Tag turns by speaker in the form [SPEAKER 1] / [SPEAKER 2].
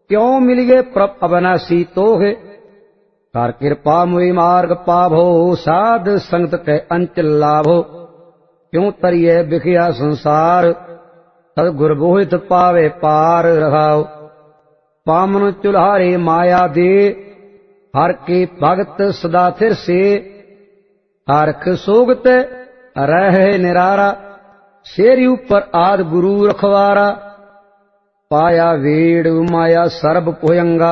[SPEAKER 1] क्यों मिलिए प्रभ अविनाशी तोहे। कर कृपा मुई मार्ग पाभो, साध संगत कै अंचल लाभो। क्यों तरिए बिखिया संसार, सतगुर बोहित पावे पार रहाओ। पामन चुल्हारे माया दे, हर के भगत सदा थिर से। हरख सोगत रहे निरारा, शेरी ऊपर आद गुरु रखवारा। पाया वेड़ माया सर्ब भुयंगा,